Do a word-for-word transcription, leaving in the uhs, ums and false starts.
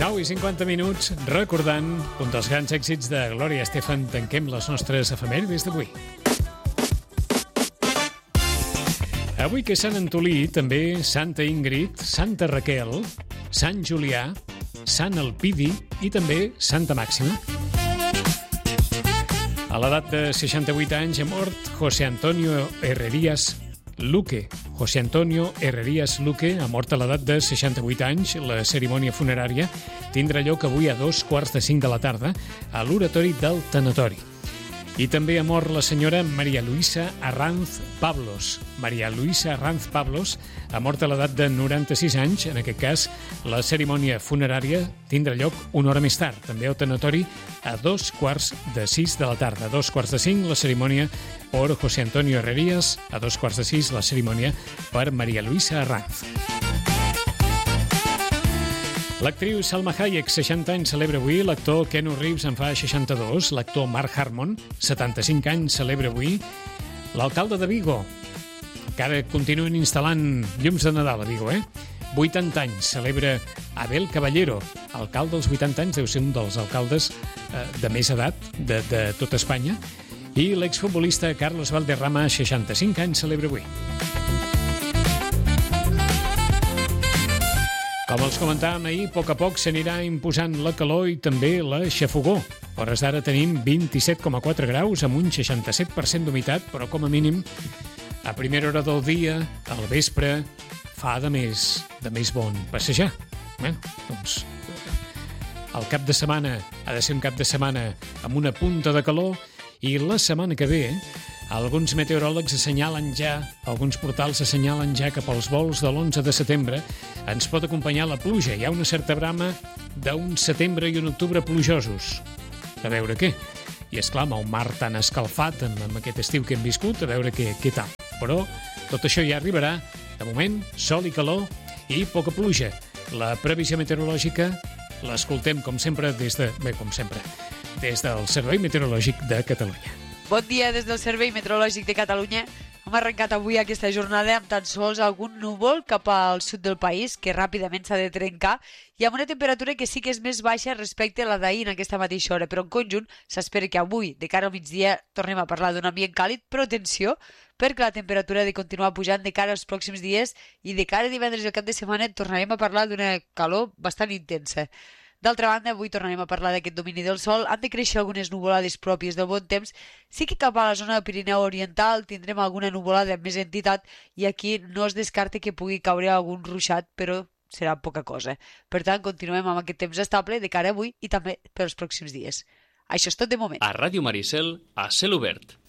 nou i cinquanta minuts, recordant un dels grans èxits de Gloria Estefan. Tanquem les nostres efemèrides d'avui. Avui que és Sant Antolí, també Santa Ingrid, Santa Raquel, Sant Julià, Sant Elpidi i també Santa Màxima. A l'edat de seixanta-vuit anys ha mort José Antonio Herrerías Luque. José Antonio Herrerías Luque ha mort a l'edat de seixanta-vuit anys. La cerimònia funerària tindrà lloc avui a dos quarts de cinc de la tarda a l'oratori del tanatori. I també ha mort la senyora Maria Luisa Arranz Pablos. Maria Luisa Arranz Pablos ha mort a l'edat de noranta-sis anys. En aquest cas, la cerimònia funerària tindrà lloc una hora més tard, també al tanatori, a dos quarts de sis de la tarda. A dos quarts de cinc, la cerimònia per José Antonio Herrerías. A dos quarts de sis, la cerimònia per Maria Luisa Arranz. L'actriu Salma Hayek, seixanta anys, celebra avui. L'actor Keanu Reeves en fa seixanta-dos. L'actor Mark Harmon, setanta-cinc anys, celebra avui. L'alcalde de Vigo, que ara continuen instal·lant llums de Nadal a Vigo, eh? vuitanta anys, celebra Abel Caballero. Alcalde dels vuitanta anys, deu ser un dels alcaldes eh, de més edat de, de tot Espanya. I l'exfutbolista Carlos Valderrama, seixanta-cinc anys, celebra avui. Com els comentàvem ahir, a poc a poc s'anirà imposant la calor i també la xafogor. A hores d'ara tenim vint-i-set coma quatre graus amb un seixanta-set per cent d'humitat, però com a mínim a primera hora del dia, al vespre, fa de més, de més bon passejar. Bé, doncs, el cap de setmana ha de ser un cap de setmana amb una punta de calor i la setmana que ve alguns meteoròlegs assenyalen ja, alguns portals assenyalen ja cap als vols de l'onze de setembre ens pot acompanyar la pluja. Hi ha una certa brama d'un setembre i un octubre plujosos. A veure què. I és clar, amb el mar tan escalfat, amb, amb aquest estiu que hem viscut, a veure què, què tal. Però tot això ja arribarà. De moment, sol i calor i poca pluja. La previsió meteorològica l'escoltem, com sempre, des de... Bé, com sempre, des del Servei Meteorològic de Catalunya. Bon dia des del Servei Meteorològic de Catalunya. Hem arrencat avui aquesta jornada amb tan sols algun núvol cap al sud del país, que ràpidament s'ha de trencar, i amb una temperatura que sí que és més baixa respecte a la d'ahir en aquesta mateixa hora. Però en conjunt s'espera que avui, de cara al migdia, tornem a parlar d'un ambient càlid, però atenció, perquè la temperatura ha de continuar pujant de cara als pròxims dies i de cara a divendres i al cap de setmana tornarem a parlar d'una calor bastant intensa. D'altra banda, avui tornarem a parlar d'aquest domini del sol. Han de créixer algunes nuvolades pròpies del bon temps. Sí que cap a la zona del Pirineu Oriental tindrem alguna nuvolada amb més entitat i aquí no es descarta que pugui caure algun ruixat, però serà poca cosa. Per tant, continuem amb aquest temps estable de cara a avui i també pels pròxims dies. Això és tot de moment. A Ràdio Maricel, a cel obert.